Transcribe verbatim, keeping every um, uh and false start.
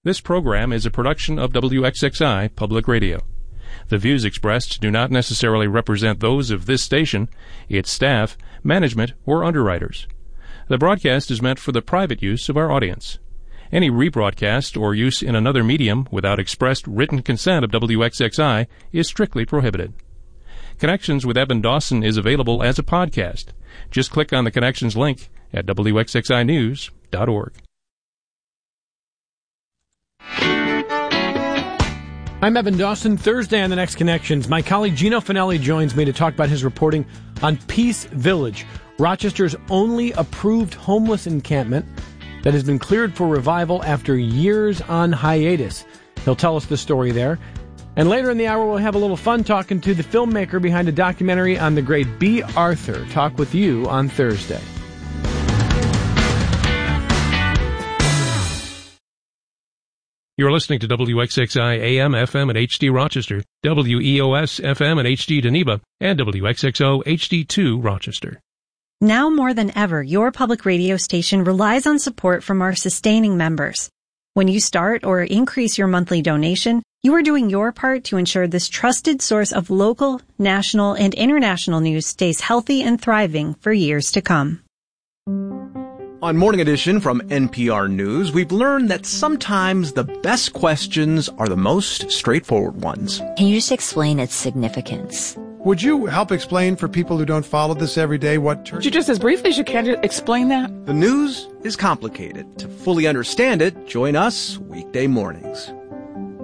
This program is a production of W X X I Public Radio. The views expressed do not necessarily represent those of this station, its staff, management, or underwriters. The broadcast is meant for the private use of our audience. Any rebroadcast or use in another medium without expressed written consent of W X X I is strictly prohibited. Connections with Evan Dawson is available as a podcast. Just click on the Connections link at W X X I news dot org. I'm Evan Dawson. Thursday on The Next Connections, my colleague Gino Finelli joins me to talk about his reporting on Peace Village, Rochester's only approved homeless encampment that has been cleared for revival after years on hiatus. He'll tell us the story there. And later in the hour, we'll have a little fun talking to the filmmaker behind a documentary on the great B. Arthur. Talk with you on Thursday. You're listening to W X X I A M F M at H D Rochester, W E O S F M at H D Geneva, and W X X O H D two Rochester. Now more than ever, your public radio station relies on support from our sustaining members. When you start or increase your monthly donation, you are doing your part to ensure this trusted source of local, national, and international news stays healthy and thriving for years to come. On Morning Edition from N P R News, we've learned that sometimes the best questions are the most straightforward ones. Can you just explain its significance? Would you help explain for people who don't follow this every day what church... Would you just as briefly as you can explain that? The news is complicated. To fully understand it, join us weekday mornings.